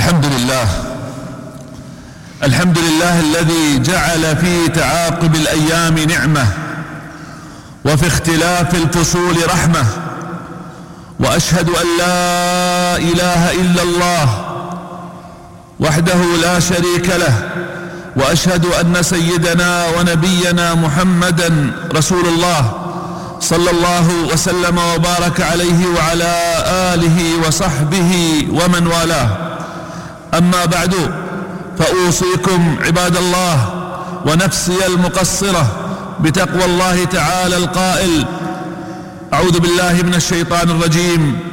الحمد لله الذي جعل في تعاقب الأيام نعمة وفي اختلاف الفصول رحمة، وأشهد أن لا إله إلا الله وحده لا شريك له، وأشهد أن سيدنا ونبينا محمدا رسول الله صلى الله وسلم وبارك عليه وعلى آله وصحبه ومن والاه. أما بعد، فأوصيكم عباد الله ونفسي المقصرة بتقوى الله تعالى القائل: أعوذ بالله من الشيطان الرجيم،